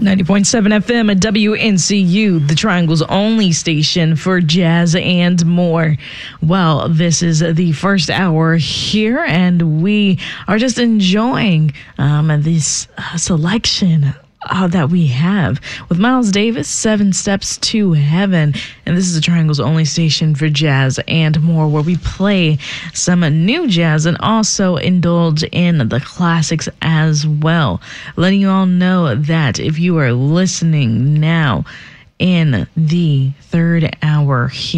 90.7 FM at WNCU, the Triangle's only station for jazz and more. Well, this is the first hour here, and we are just enjoying this selection that we have with Miles Davis, 7 Steps to Heaven. And this is the Triangle's only station for jazz and more, where we play some new jazz and also indulge in the classics as well. Letting you all know that if you are listening now in the third hour here,